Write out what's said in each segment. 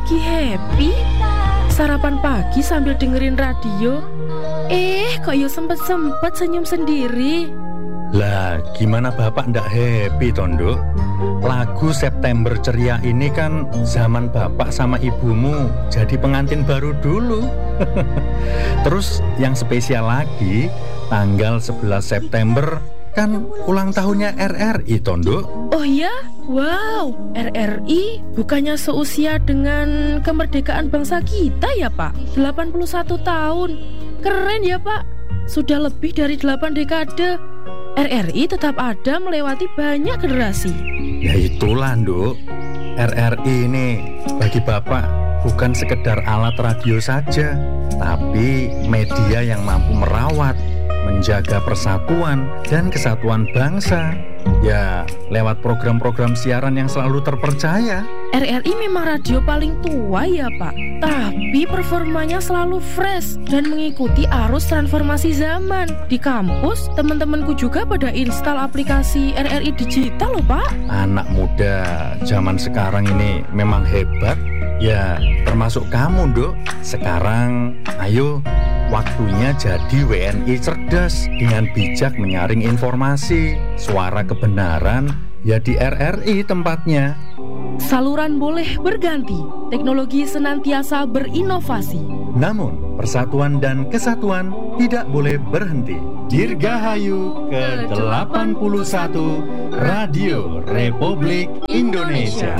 lagi happy? Sarapan pagi sambil dengerin radio. Kok yo sempet-sempet senyum sendiri. Lah, gimana Bapak ndak happy, Tondo? Lagu September Ceria ini kan zaman Bapak sama ibumu jadi pengantin baru dulu. Terus yang spesial lagi, tanggal 11 September kan ulang tahunnya RRI, Tondo. Oh ya? Wow, RRI bukannya seusia dengan kemerdekaan bangsa kita ya, Pak? 81 tahun. Keren ya, Pak. Sudah lebih dari 8 dekade. RRI tetap ada melewati banyak generasi. Ya itulah, Nduk. RRI ini bagi Bapak bukan sekedar alat radio saja, tapi media yang mampu merawat, menjaga persatuan dan kesatuan bangsa. Ya, lewat program-program siaran yang selalu terpercaya. RRI memang radio paling tua ya, Pak. Tapi performanya selalu fresh dan mengikuti arus transformasi zaman. Di kampus, teman-temanku juga pada install aplikasi RRI digital loh, Pak. Anak muda zaman sekarang ini memang hebat. Ya, termasuk kamu, Nduk. Sekarang, ayo, waktunya jadi WNI cerdas dengan bijak menyaring informasi. Suara kebenaran ya di RRI tempatnya. Saluran boleh berganti, teknologi senantiasa berinovasi. Namun, persatuan dan kesatuan tidak boleh berhenti. Dirgahayu ke-81 Radio Republik Indonesia.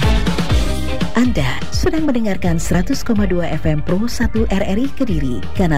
Anda sedang mendengarkan 100,2 FM Pro 1 RRI Kediri, kanal